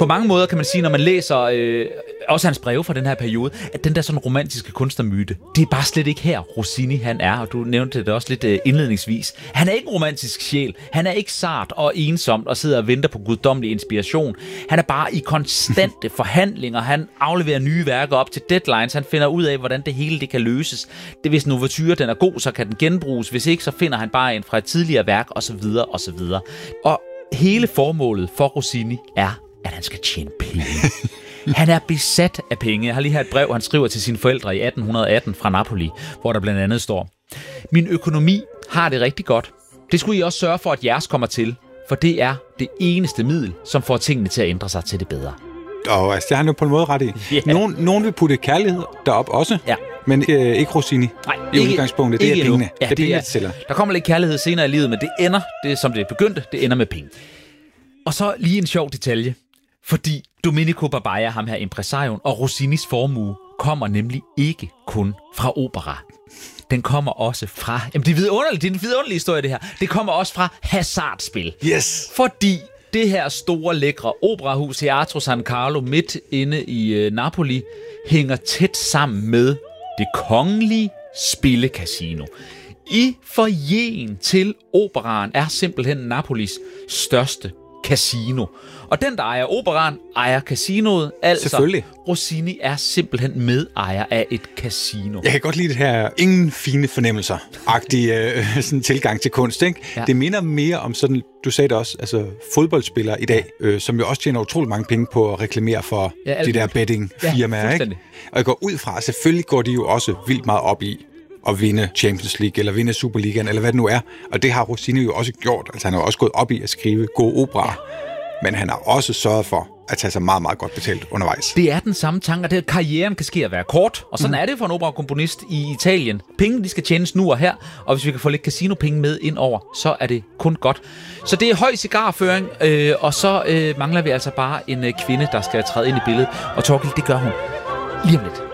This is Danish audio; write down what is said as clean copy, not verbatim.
På mange måder kan man sige, når man læser også hans breve fra den her periode, at den der sådan romantiske kunstnermyte, det er bare slet ikke her, Rossini han er, og du nævnte det også lidt indledningsvis. Han er ikke en romantisk sjæl. Han er ikke sart og ensomt og sidder og venter på guddommelig inspiration. Han er bare i konstante forhandlinger. Han afleverer nye værker op til deadlines. Han finder ud af, hvordan det hele det kan løses. Det hvis en ouverture den er god, så kan den genbruges. Hvis ikke, så finder han bare en fra et tidligere værk, osv. osv. Og hele formålet for Rossini er, at han skal tjene penge. Han er besat af penge. Jeg har lige her et brev, han skriver til sine forældre i 1818 fra Napoli, hvor der blandt andet står: Min økonomi har det rigtig godt. Det skulle I også sørge for, at jeres kommer til, for det er det eneste middel, som får tingene til at ændre sig til det bedre. Og altså, det har han jo på en måde ret i. Yeah. Nogen vil putte kærlighed derop også, men ikke Rossini. Nej, i udgangspunktet. Det er pengene. Ja, det er pengene, der kommer lidt kærlighed senere i livet, men det ender, som det begyndte, det ender med penge. Og så lige en sjov detalje, fordi Domenico Barbaia, ham her impresarion, og Rossinis formue kommer nemlig ikke kun fra opera. Den kommer også fra... Jamen, det er en vidunderlig historie, det her. Det kommer også fra hasardspil. Yes! Fordi det her store, lækre operahus, Teatro San Carlo, midt inde i Napoli, hænger tæt sammen med det kongelige spillecasino. I foyeren til operaen er simpelthen Napolis største casino. Og den, der ejer operaen, ejer casinoet. Altså, Rossini er simpelthen medejer af et casino. Jeg kan godt lide det her ingen fine fornemmelser-agtige sådan tilgang til kunst, ikke? Ja. Det minder mere om sådan, du sagde det også, altså fodboldspillere i dag, som jo også tjener utrolig mange penge på at reklamere for de der betting-firmaer, ikke? Og jeg går ud fra, selvfølgelig går de jo også vildt meget op i at vinde Champions League, eller vinde Superligaen, eller hvad det nu er. Og det har Rossini jo også gjort. Altså han har også gået op i at skrive gode operaer. Men han har også sørget for at tage sig meget, meget godt betalt undervejs. Det er den samme tanke, at karrieren kan ske at være kort. Og sådan er det for en operakomponist i Italien. Penge, de skal tjenes nu og her. Og hvis vi kan få lidt casinopenge med ind over, så er det kun godt. Så det er høj cigarføring, og så mangler vi altså bare en kvinde, der skal træde ind i billedet. Og Torkild, det gør hun lige om lidt.